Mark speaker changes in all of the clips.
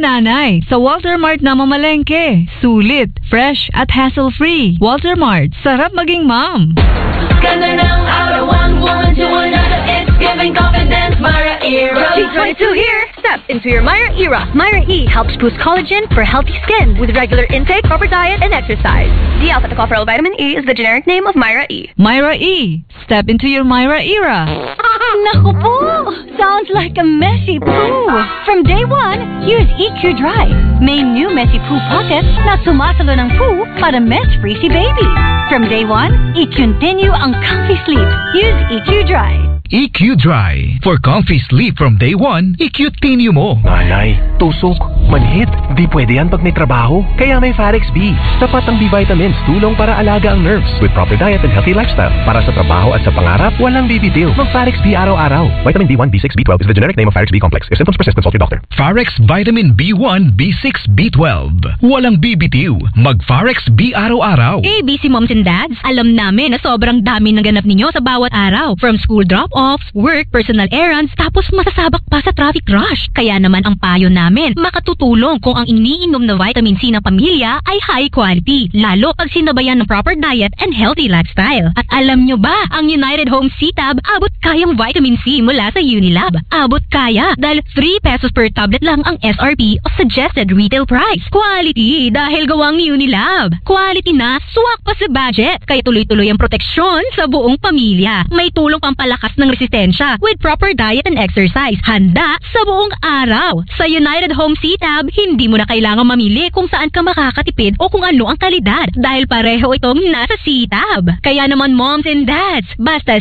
Speaker 1: mga nanay, sa Walter Mart na mamalengke. Sulit, fresh at hassle-free. Walter Mart, sarap maging mom.
Speaker 2: Ganda ng aura, one woman to another. It's giving confidence, Myra era.
Speaker 3: T22 here. Step into your Myra era. Myra E helps boost collagen for healthy skin with regular intake, proper diet, and exercise. The alpha tocopherol vitamin E is the generic name of Myra E.
Speaker 1: Myra E. Step into your Myra era.
Speaker 3: Naku po! Sounds like a messy poo. From day one, use EQ Dry. May new messy poo pockets na sumasalo ng poo para mess-free si baby. From day one, i-continue ang comfy sleep. Use EQ Dry.
Speaker 4: EQ Dry. For comfy sleep from day one, i-continue mo.
Speaker 5: Nanay, tusok, manhit. Di pwede yan pag may trabaho. Kaya may Farex B. Sapat ang B vitamins, tulong para alaga ang nerves. With proper diet and healthy lifestyle. Para sa trabaho at sa pangarap, walang bibitil. Mag Farex B araw-araw. Vitamin B1, B6, B12 is the generic name of Farex B complex. If symptoms persist, consult your doctor.
Speaker 4: Farex Vitamin B1, B6, B12. Walang bibitiw. Mag Farex B araw-araw.
Speaker 3: ABC moms and dads, alam namin na sobrang dami ng ganap ninyo sa bawat araw. From school drop-offs, work, personal errands, tapos masasabak pa sa traffic rush. Kaya naman ang payo namin, makatutulong kung ang iniinom na vitamin C ng pamilya ay high quality. Lalo pag sinabayan ng proper diet and healthy lifestyle. At alam nyo ba, ang United Home C-Tab, abot kayang vitamin C mula sa Unilab. Abot kaya dahil 3 pesos per tablet lang ang SRP o suggested retail price. Quality dahil gawang Unilab. Quality na, swak pa sa budget. Kaya tuloy-tuloy ang proteksyon sa buong pamilya. May tulong pampalakas ng resistensya with proper diet and exercise. Handa sa buong araw. Sa United Home C-Tab, hindi mo na kailangang mamili kung saan ka makakatipid o kung ano ang kalidad dahil pareho itong nasa C-Tab. Kaya naman moms and dads, basta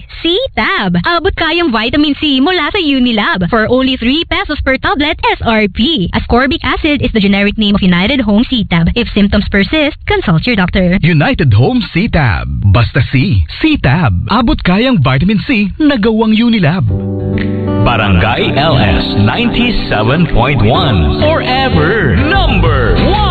Speaker 3: C-Tab. Abot kayang vitamin C mula sa Unilab for only 3 pesos per tablet SRP. Ascorbic acid is the generic name of United Home C-Tab. If symptoms persist, consult your doctor.
Speaker 4: United Home C-Tab. Basta C-Tab. Abot kayang vitamin C na gawang Unilab.
Speaker 6: Barangay LS 97.1. Forever number 1.